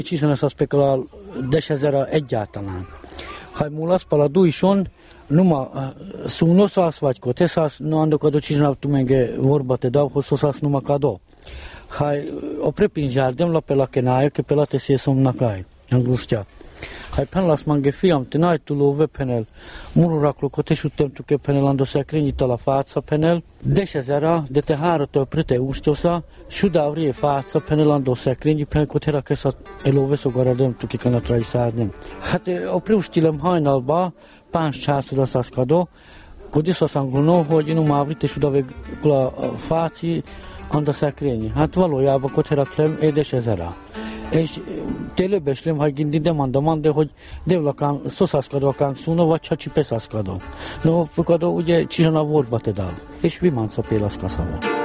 Csiszoneszas pekala desezera egyáltalán. Ha múlasz pala duison, numa sunosas vagy kotesas, no andokado csiszonavtumenge vorbate davhosszosas numa kado. Ha a prepinzsárdem lapela kenája, ke pelateszészom nakai, anglusztja. Ha penlas mange fiam, te najtuló vepenel, mururaklo kotesuttem tuke penel andosekrényi tala fáca penel, desezera, de te háratól prete ústosza, sudávrie fáca penel andosekrényi penel kotera keszat elóveszogaradem tuki kanatrai szárnyem. Hát a preustilem hajnalba, páns császura szaszkado, kodiszasanguno, hogy inu mávrite sudavegula fáci andosekrényi. Hát valójában kotera klem desezera. És télőbeslém, hogy gindi demande, hogy devlakán szoszászkadókán szúna, vagy csacsi peszászkadó. No, fukadó ugye csinálna vorba te dál, és vimán szapélaszkaszavó.